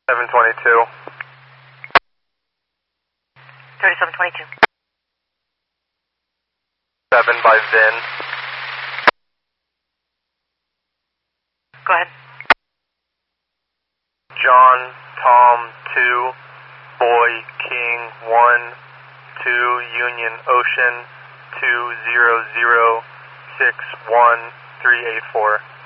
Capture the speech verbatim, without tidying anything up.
seven twenty-two. thirty-seven twenty-two. seven by Vin. Go ahead. John, Tom, two, Boy, King, one, two, Union Ocean, two zero zero six one three eight four.